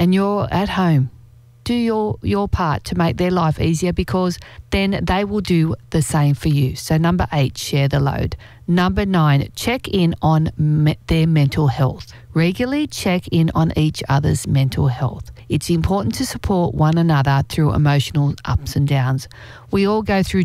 and you're at home, do your part to make their life easier, because then they will do the same for you. So number 8, share the load. Number 9, check in on their mental health. Regularly check in on each other's mental health. It's important to support one another through emotional ups and downs. We all go through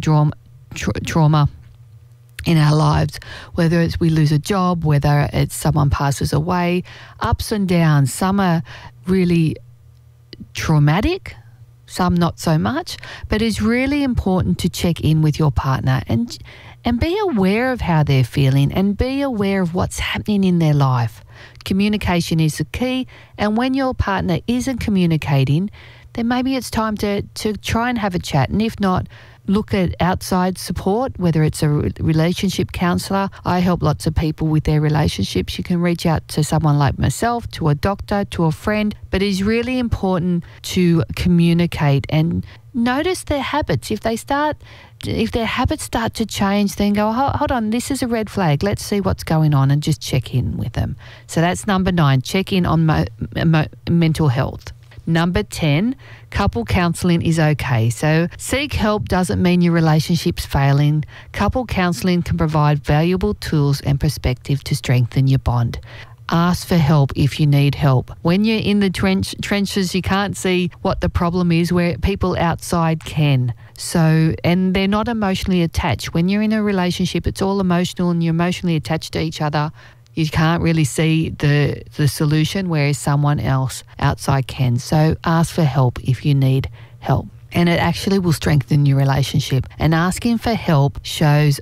trauma in our lives, whether it's we lose a job, whether it's someone passes away, ups and downs. Some are really traumatic, some not so much, but it's really important to check in with your partner and be aware of how they're feeling and be aware of what's happening in their life. Communication is the key, and when your partner isn't communicating, then maybe it's time to try and have a chat, and if not, look at outside support, whether it's a relationship counsellor. I help lots of people with their relationships. You can reach out to someone like myself, to a doctor, to a friend, but it's really important to communicate and notice their habits. If their habits start to change, then go, hold on, this is a red flag. Let's see what's going on, and just check in with them. So that's number 9, check in on mental health. Number 10, couple counselling is okay. So seek help doesn't mean your relationship's failing. Couple counselling can provide valuable tools and perspective to strengthen your bond. Ask for help if you need help. When you're in the trenches, you can't see what the problem is, where people outside can. So, and they're not emotionally attached. When you're in a relationship, it's all emotional and you're emotionally attached to each other. You can't really see the solution, whereas someone else outside can. So ask for help if you need help. And it actually will strengthen your relationship. And asking for help shows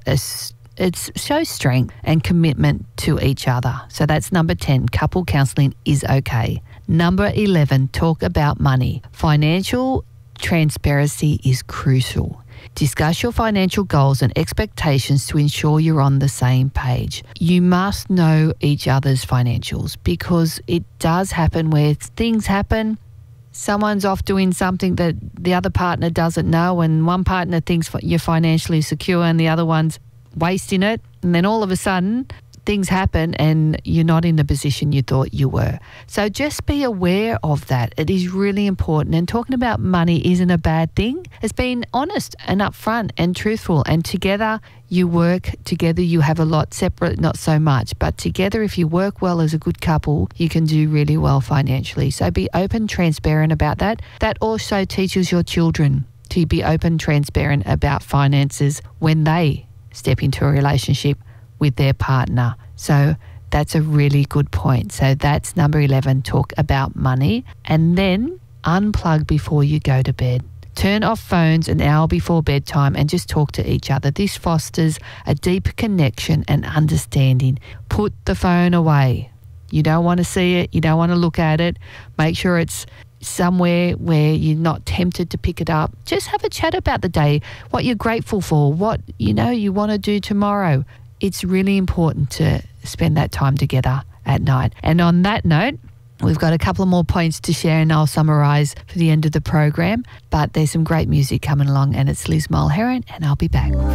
strength and commitment to each other. So that's number 10. Couple counselling is okay. Number 11, talk about money. Financial transparency is crucial. Discuss your financial goals and expectations to ensure you're on the same page. You must know each other's financials, because it does happen where things happen. Someone's off doing something that the other partner doesn't know, and one partner thinks you're financially secure and the other one's wasting it. And then all of a sudden, things happen and you're not in the position you thought you were. So just be aware of that. It is really important. And talking about money isn't a bad thing. It's being honest and upfront and truthful. And together, you work together, you have a lot. Separate, not so much. But together, if you work well as a good couple, you can do really well financially. So be open, transparent about that. That also teaches your children to be open, transparent about finances when they step into a relationship with their partner. So that's a really good point. So that's number 11, talk about money. And then unplug before you go to bed. Turn off phones an hour before bedtime and just talk to each other. This fosters a deep connection and understanding. Put the phone away. You don't want to see it. You don't want to look at it. Make sure it's somewhere where you're not tempted to pick it up. Just have a chat about the day, what you're grateful for, what you want to do tomorrow. It's really important to spend that time together at night. And on that note, we've got a couple more points to share, and I'll summarise for the end of the program. But there's some great music coming along, and it's Liz Mulheron, and I'll be back.